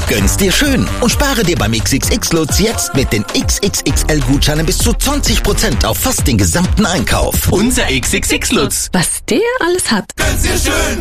Gönn's dir schön und spare dir beim XXX-Lutz jetzt mit den XXXL-Gutscheinen bis zu 20% auf fast den gesamten Einkauf. Unser XXX-Lutz. Was der alles hat. Gönn's dir schön.